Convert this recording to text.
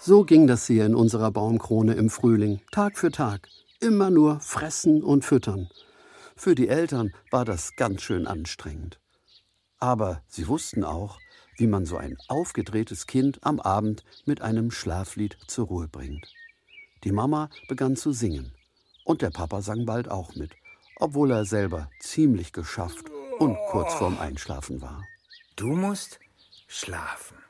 So ging das hier in unserer Baumkrone im Frühling, Tag für Tag. Immer nur fressen und füttern. Für die Eltern war das ganz schön anstrengend. Aber sie wussten auch, wie man so ein aufgedrehtes Kind am Abend mit einem Schlaflied zur Ruhe bringt. Die Mama begann zu singen und der Papa sang bald auch mit, obwohl er selber ziemlich geschafft und kurz vorm Einschlafen war. Du musst schlafen.